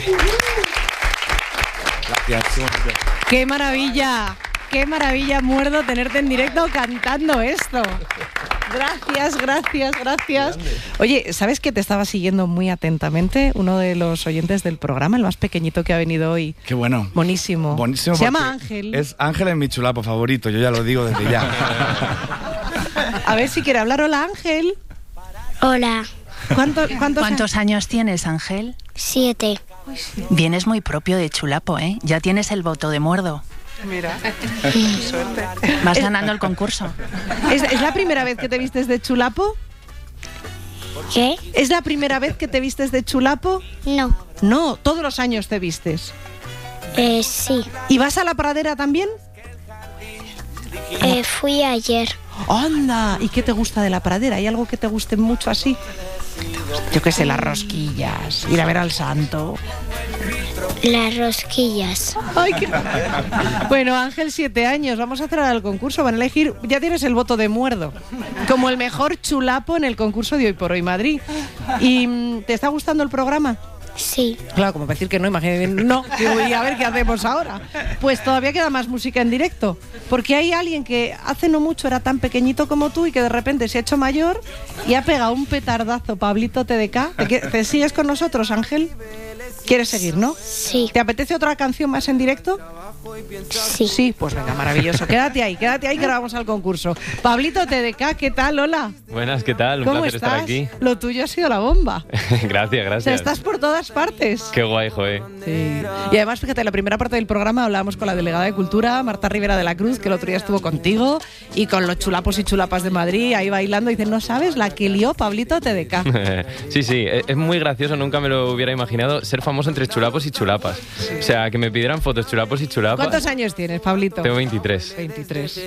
Gracias. ¡Qué maravilla! ¡Qué maravilla, Muerdo, tenerte en directo cantando esto! Gracias. Oye, ¿sabes que te estaba siguiendo muy atentamente? Uno de los oyentes del programa, el más pequeñito que ha venido hoy. Qué bueno. Buenísimo. Buenísimo. Se llama Ángel. Es Ángel, es mi chulapo favorito, yo ya lo digo desde ya. A ver si quiere hablar. Hola, Ángel. Hola. ¿Cuántos años tienes, Ángel? 7. Vienes muy propio de chulapo, ¿eh? Ya tienes el voto de Muerdo. Mira, suerte. Vas ganando el concurso. ¿Es la primera vez que te vistes de chulapo? ¿Qué? ¿Es la primera vez que te vistes de chulapo? No. No, todos los años te vistes. Sí. ¿Y vas a la pradera también? Fui ayer. ¡Anda! ¿Y qué te gusta de la pradera? ¿Hay algo que te guste mucho así? Yo qué sé, las rosquillas, ir a ver al santo. Las rosquillas. Ay, qué... Bueno, Ángel, 7 años, vamos a hacer ahora el concurso. Van a elegir, ya tienes el voto de Muerdo, como el mejor chulapo en el concurso de Hoy por Hoy Madrid. ¿Y te está gustando el programa? Sí. Claro, como para decir que no, imagínate, no, digo, y a ver qué hacemos ahora. Pues todavía queda más música en directo, porque hay alguien que hace no mucho era tan pequeñito como tú y que de repente se ha hecho mayor y ha pegado un petardazo. Pablito TDK, ¿te sigues con nosotros, Ángel? ¿Quieres seguir, no? Sí. ¿Te apetece otra canción más en directo? Sí. Sí, pues venga, maravilloso. Quédate ahí que ahora vamos al concurso. Pablito TDK, ¿qué tal? Hola. Buenas, ¿qué tal? Un ¿Cómo placer estás? estar aquí. Lo tuyo ha sido la bomba. Gracias. O sea, estás por todas partes. Qué guay, joder. Sí. Y además, fíjate, en la primera parte del programa hablábamos con la delegada de Cultura, Marta Rivera de la Cruz, que el otro día estuvo contigo, y con los chulapos y chulapas de Madrid, ahí bailando, y dicen, no sabes la que lió Pablito TDK. Sí, es muy gracioso, nunca me lo hubiera imaginado ser famoso entre chulapos y chulapas. O sea, que me pidieran fotos chulapos y chulapas. ¿Cuántos años tienes, Pablito? Tengo 23. 23.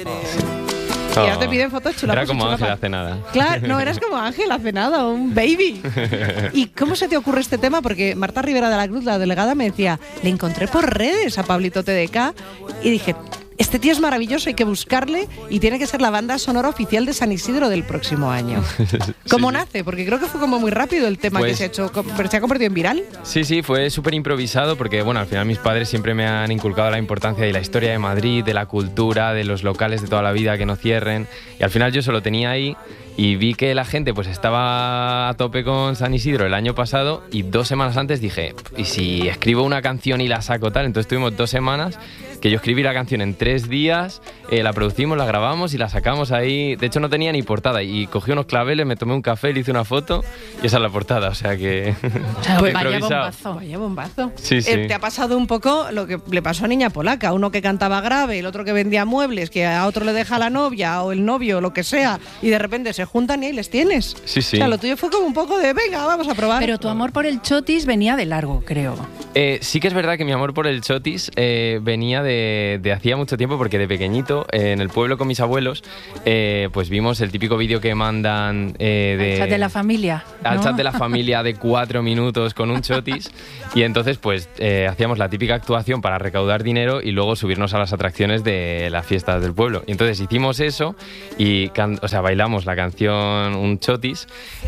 Y ahora te piden fotos chulapos. Era como y chulapas. Ángel hace nada. Claro, no, eras como Ángel hace nada, un baby. ¿Y cómo se te ocurre este tema? Porque Marta Rivera de la Cruz, la delegada, me decía, le encontré por redes a Pablito TDK y dije, este tío es maravilloso, hay que buscarle y tiene que ser la banda sonora oficial de San Isidro del próximo año. ¿Cómo nace? Porque creo que fue como muy rápido el tema Pues, que se ha hecho, pero se ha convertido en viral. Sí, fue súper improvisado porque, bueno, al final mis padres siempre me han inculcado la importancia de la historia de Madrid, de la cultura, de los locales de toda la vida que no cierren. Y al final yo solo tenía ahí y vi que la gente pues estaba a tope con San Isidro el año pasado y 2 semanas antes dije, ¿y si escribo una canción y la saco tal? Entonces tuvimos 2 semanas que yo escribí la canción en 3 días, la producimos, la grabamos y la sacamos ahí. De hecho no tenía ni portada y cogí unos claveles, me tomé un café, le hice una foto y esa es la portada, o sea que... Pues Vaya bombazo. Sí. Te ha pasado un poco lo que le pasó a Niña Polaca, uno que cantaba grave, el otro que vendía muebles, que a otro le deja la novia o el novio o lo que sea y de repente se juntan y ahí les tienes. Sí. O sea, lo tuyo fue como un poco de, venga, vamos a probar. Pero tu amor por el chotis venía de largo, creo. Sí que es verdad que mi amor por el chotis venía de hacía mucho tiempo porque de pequeñito en el pueblo con mis abuelos pues vimos el típico vídeo que mandan Al chat de la familia, al ¿no? chat de la familia de 4 minutos con un chotis y entonces pues hacíamos la típica actuación para recaudar dinero y luego subirnos a las atracciones de las fiestas del pueblo y entonces hicimos eso y bailamos la canción Un Chotis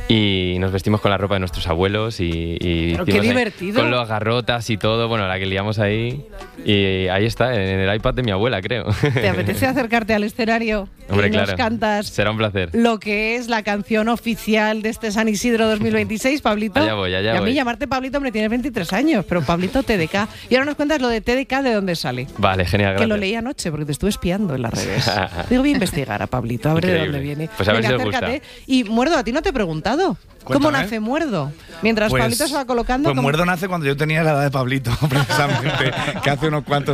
y nos vestimos con la ropa de nuestros abuelos y Pero qué divertido. con los garrotas y todo, bueno, la que liamos ahí y ahí está, en el iPad de mi abuela, creo. ¿Te apetece acercarte al escenario? Hombre, y claro. nos cantas Será un placer. lo que es la canción oficial de este San Isidro 2026, Pablito? Allá voy. Y a mí llamarte Pablito, hombre, tienes 23 años, pero Pablito TDK. Y ahora nos cuentas lo de TDK, ¿de dónde sale? Vale, genial, Que gracias. lo leí anoche porque te estuve espiando en las redes. Digo, voy a investigar a Pablito, a ver de Increíble. dónde viene. Pues a ver Venga, si os gusta. acércate. Y Muerdo, a ti no te he preguntado. ¿Cómo Cuéntame. nace Muerdo? Mientras Pues- Pablito se va colocando... Pues ¿cómo- Muerdo nace cuando yo tenía la edad de Pablito, precisamente, que hace unos cuantos